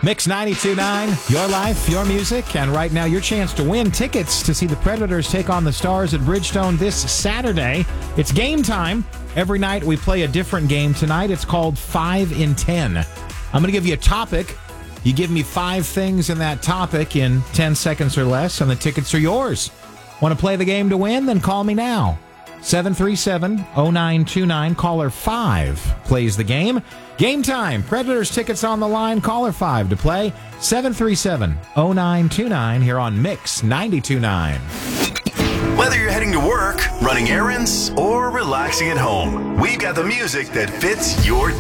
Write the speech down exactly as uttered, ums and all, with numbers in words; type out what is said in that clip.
Mix ninety-two point nine, your life, your music, and right now your chance to win tickets to see the Predators take on the Stars at Bridgestone this Saturday. It's game time. Every night we play a different game. Tonight it's called five in ten. I'm going to give you a topic. You give me five things in that topic in ten seconds or less, and the tickets are yours. Want to play the game to win? Then call me now. seven three seven, oh nine two nine. Caller five plays the game. Game time. Predators tickets on the line. Caller five to play. seven three seven, oh nine two nine here on Mix ninety-two point nine. Whether you're heading to work, running errands, or relaxing at home, we've got the music that fits your